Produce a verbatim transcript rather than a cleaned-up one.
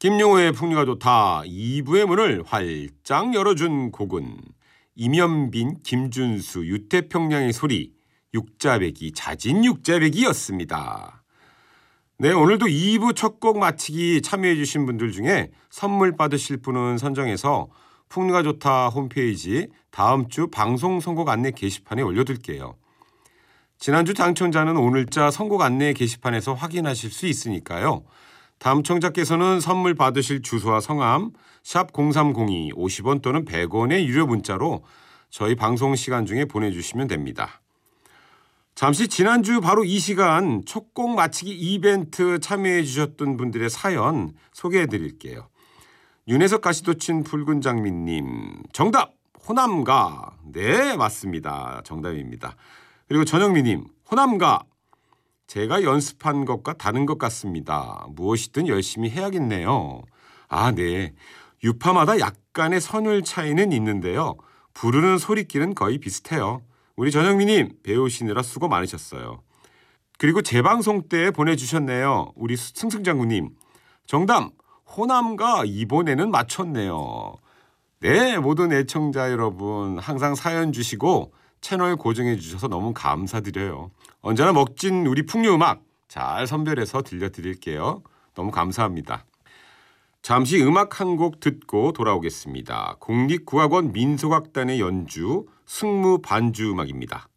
김용호의 풍류가 좋다 이 부의 문을 활짝 열어준 곡은 임현빈, 김준수, 유태평양의 소리, 육자배기, 자진 육자배기였습니다. 네, 오늘도 이 부 첫 곡 마치기 참여해 주신 분들 중에 선물 받으실 분은 선정해서 풍류가 좋다 홈페이지 다음 주 방송 선곡 안내 게시판에 올려둘게요. 지난주 당첨자는 오늘자 선곡 안내 게시판에서 확인하실 수 있으니까요. 당첨자께서는 선물 받으실 주소와 성함 샵 공삼공이 오십 원 또는 백 원의 유료 문자로 저희 방송 시간 중에 보내주시면 됩니다. 잠시 지난주 바로 이 시간 첫 곡 맞히기 이벤트 참여해 주셨던 분들의 사연 소개해 드릴게요. 윤혜석 가시도친 붉은 장미님 정답 호남가. 네, 맞습니다. 정답입니다. 그리고 전영미님 호남가. 제가 연습한 것과 다른 것 같습니다. 무엇이든 열심히 해야겠네요. 아, 네. 유파마다 약간의 선율 차이는 있는데요. 부르는 소리끼는 거의 비슷해요. 우리 전영미님 배우시느라 수고 많으셨어요. 그리고 재방송 때 보내주셨네요. 우리 승승장군님. 정답 호남가 이번에는 맞췄네요. 네, 모든 애청자 여러분 항상 사연 주시고 채널 고정해 주셔서 너무 감사드려요. 언제나 멋진 우리 풍류 음악 잘 선별해서 들려드릴게요. 너무 감사합니다. 잠시 음악 한 곡 듣고 돌아오겠습니다. 국립국악원 민속악단의 연주 승무 반주 음악입니다.